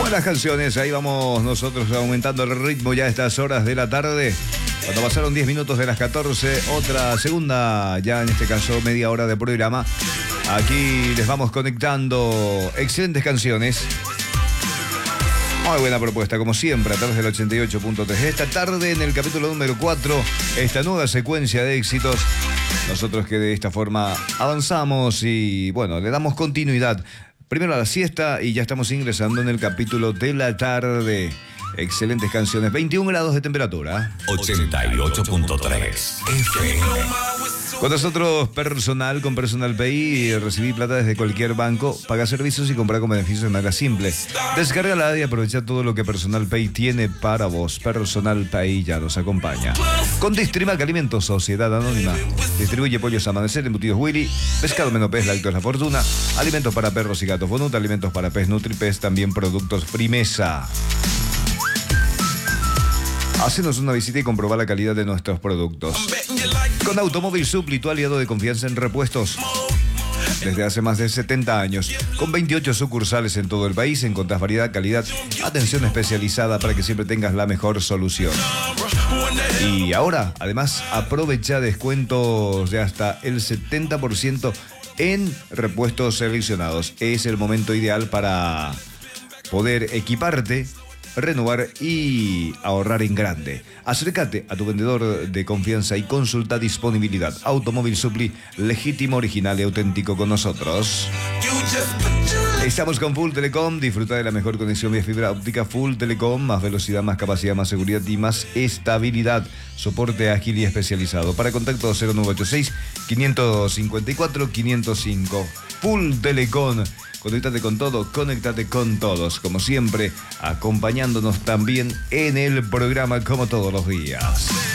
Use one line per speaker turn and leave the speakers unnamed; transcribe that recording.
Buenas canciones, ahí vamos nosotros aumentando el ritmo ya a estas horas de la tarde. Cuando pasaron 10 minutos de las 14, otra segunda, ya en este caso media hora de programa. Aquí les vamos conectando excelentes canciones. Muy buena propuesta, como siempre, a través del 88.3. Esta tarde, en el capítulo número 4, esta nueva secuencia de éxitos. Nosotros que de esta forma avanzamos y, bueno, le damos continuidad. Primero a la siesta y ya estamos ingresando en el capítulo de la tarde. Excelentes canciones, 21 grados de temperatura.
88.3 FM.
Con nosotros personal, con Personal Pay, recibí plata desde cualquier banco, paga servicios y comprar con beneficios de manera simple. Descárgala y aprovecha todo lo que Personal Pay tiene para vos. Personal Pay ya nos acompaña. Con Distrimac Alimentos, Sociedad Anónima. Distribuye pollos Amanecer, embutidos Willy, pescado Menopez, Lácteos La Fortuna, alimentos para perros y gatos Bonut, alimentos para pez NutriPez, también productos Primesa. Hacenos una visita y comprobar la calidad de nuestros productos. Con Automóvil Supply, tu aliado de confianza en repuestos. Desde hace más de 70 años, con 28 sucursales en todo el país, encontrás variedad, calidad, atención especializada para que siempre tengas la mejor solución. Y ahora, además, aprovecha descuentos de hasta el 70% en repuestos seleccionados. Es el momento ideal para poder equiparte, renovar y ahorrar en grande. Acércate a tu vendedor de confianza y consulta disponibilidad. Automóvil Supply, legítimo, original y auténtico con nosotros. Estamos con Full Telecom. Disfruta de la mejor conexión vía fibra óptica. Full Telecom, más velocidad, más capacidad, más seguridad y más estabilidad. Soporte ágil y especializado. Para contacto 0986 554 505. Full Telecom. Conéctate con todo, conéctate con todos. Como siempre, acompañándonos también en el programa como todos los días.